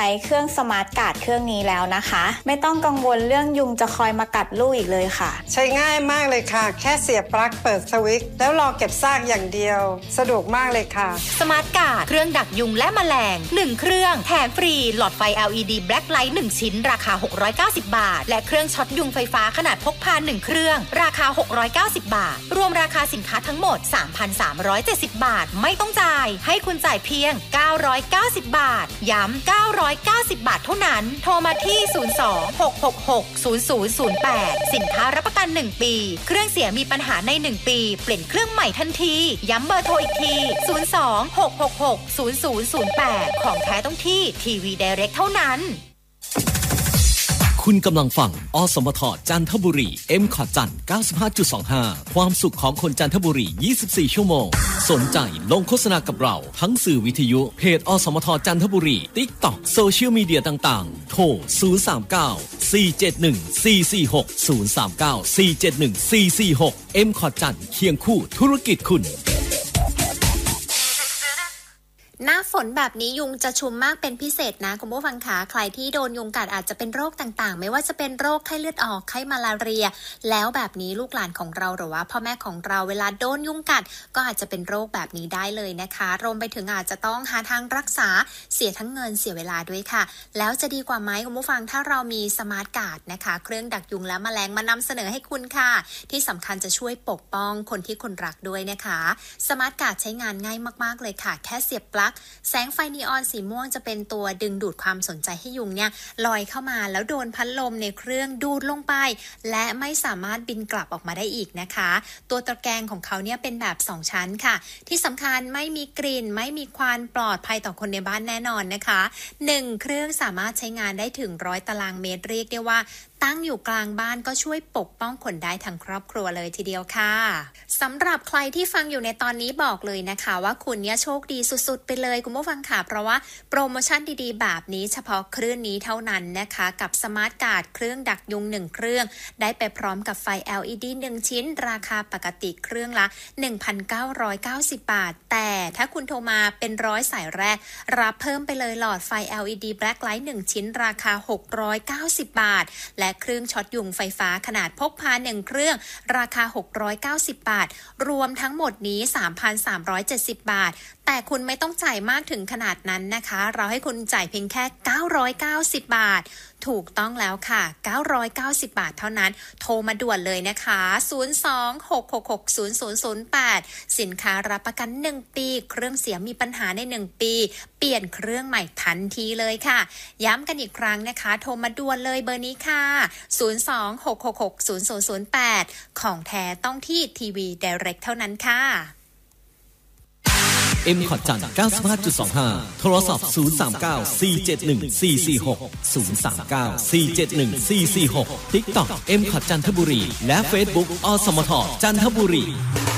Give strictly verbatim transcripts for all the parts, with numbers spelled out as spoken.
เครื่องสมาร์ทการ์ดเครื่องนี้แล้วนะคะไม่ต้องกังวลเรื่องยุงจะคอยมากัดลูกอีกเลยค่ะใช้ง่ายมากเลยค่ะแค่เสียบปลั๊กเปิดสวิตช์แล้วรอเก็บซากอย่างเดียวสะดวกมากเลยค่ะสมาร์ทการ์ดเครื่องดักยุงและแมลงหนึ่งเครื่องแถมฟรีหลอดไฟ แอล อี ดี Black Light หนึ่งชิ้นราคาหกร้อยเก้าสิบบาทและเครื่องช็อตยุงไฟฟ้าขนาดพกพาหนึ่งเครื่องราคาหกร้อยเก้าสิบบาทรวมราคาสินค้าทั้งหมด สามพันสามร้อยเจ็ดสิบ บาทไม่ต้องจ่ายให้คุณจ่ายเพียงเก้าร้อยเก้าสิบบาทย้ำเก้าร้อยเก้าสิบบาทเท่านั้นโทรมาที่ศูนย์ สอง หก หก หก ศูนย์ ศูนย์ ศูนย์ แปดสินค้ารับประกันหนึ่งปีเครื่องเสียมีปัญหาในหนึ่งปีเปลี่ยนเครื่องใหม่ทันทีย้ำเบอร์โทรอีกทีศูนย์ สอง หก หก หก ศูนย์ ศูนย์ ศูนย์ แปดของแท้ต้องที่ทีวี Direct เท่านั้นคุณกำลังฟังอสมทจันทบุรี M ขอจัน เก้าสิบห้าจุดสองห้า ความสุขของคนจันทบุรียี่สิบสี่ชั่วโมงสนใจลงโฆษณากับเราทั้งสื่อวิทยุเพจอสมทจันทบุรี TikTok โซเชียลมีเดียต่างๆโทรศูนย์ สาม เก้า สี่ เจ็ด หนึ่ง สี่ สี่ หก ศูนย์ สาม เก้า สี่ เจ็ด หนึ่ง สี่ สี่ หก M ขอจันเคียงคู่ธุรกิจคุณหน้าฝนแบบนี้ยุงจะชุมมากเป็นพิเศษนะคุณผู้ฟังขาใครที่โดนยุงกัดอาจจะเป็นโรคต่างๆไม่ว่าจะเป็นโรคไข้เลือดออกไข้มาลาเรียแล้วแบบนี้ลูกหลานของเราหรือว่าพ่อแม่ของเราเวลาโดนยุงกัดก็อาจจะเป็นโรคแบบนี้ได้เลยนะคะรวมไปถึงอาจจะต้องหาทางรักษาเสียทั้งเงินเสียเวลาด้วยค่ะแล้วจะดีกว่าไหมคุณผู้ฟังถ้าเรามีสมาร์ทการ์ดนะคะเครื่องดักยุงและแมลงมานำเสนอให้คุณค่ะที่สำคัญจะช่วยปกป้องคนที่คุณรักด้วยนะคะสมาร์ทการ์ดใช้งานง่ายมากๆเลยค่ะแค่เสียบปลั๊กแสงไฟนีออนสีม่วงจะเป็นตัวดึงดูดความสนใจให้ยุงเนี่ยลอยเข้ามาแล้วโดนพัดลมในเครื่องดูดลงไปและไม่สามารถบินกลับออกมาได้อีกนะคะตัวตะแกรงของเขาเนี่ยเป็นแบบสองชั้นค่ะที่สำคัญไม่มีกลิ่นไม่มีควันปลอดภัยต่อคนในบ้านแน่นอนนะคะหนึ่งเครื่องสามารถใช้งานได้ถึงร้อยตารางเมตรเรียกได้ว่าตั้งอยู่กลางบ้านก็ช่วยปกป้องคนได้ทั้งครอบครัวเลยทีเดียวค่ะสำหรับใครที่ฟังอยู่ในตอนนี้บอกเลยนะคะว่าคุณเนี่ยโชคดีสุดๆไปเลยคุณผู้ฟังค่ะเพราะว่าโปรโมชั่นดีๆแบบนี้เฉพาะคลื่นนี้เท่านั้นนะคะกับสมาร์ทการ์ดเครื่องดักยุงหนึ่งเครื่องได้ไปพร้อมกับไฟ แอล อี ดี หนึ่งชิ้นราคาปกติเครื่องละ หนึ่งพันเก้าร้อยเก้าสิบ บาทแต่ถ้าคุณโทรมาเป็นร้อยสายแรกรับเพิ่มไปเลยหลอดไฟ แอล อี ดี Black Light หนึ่งชิ้นราคาหกร้อยเก้าสิบบาทและเครื่องช็อตยุงไฟฟ้าขนาดพกพาหนึ่งเครื่องราคาหกร้อยเก้าสิบบาทรวมทั้งหมดนี้ สามพันสามร้อยเจ็ดสิบ บาทแต่คุณไม่ต้องจ่ายมากถึงขนาดนั้นนะคะเราให้คุณจ่ายเพียงแค่เก้าร้อยเก้าสิบบาทถูกต้องแล้วค่ะเก้าร้อยเก้าสิบบาทเท่านั้นโทรมาด่วนเลยนะคะศูนย์ สอง หก หก หก ศูนย์ ศูนย์ ศูนย์ แปดสินค้ารับประกันหนึ่งปีเครื่องเสียมีปัญหาในหนึ่งปีเปลี่ยนเครื่องใหม่ทันทีเลยค่ะย้ำกันอีกครั้งนะคะโทรมาด่วนเลยเบอร์นี้ค่ะศูนย์ สอง หก หก หก ศูนย์ ศูนย์ ศูนย์ แปดของแท้ต้องที่ทีวี Direct เท่านั้นค่ะ M ขอจัน เก้าสิบห้าจุดสองห้า โทรศัพท์ศูนย์ สาม เก้า สี่ เจ็ด หนึ่ง สี่ สี่ หก ศูนย์ สาม เก้า สี่ เจ็ด หนึ่ง สี่ สี่ หก TikTok M ขอจันทบุรีและ Facebook อสมทจันทบุรี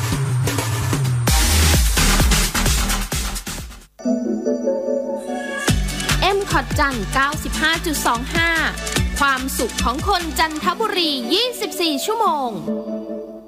เอ็ม คอ จัน เก้าสิบห้าจุดสองห้า ความสุขของคนจันทบุรียี่สิบสี่ชั่วโมง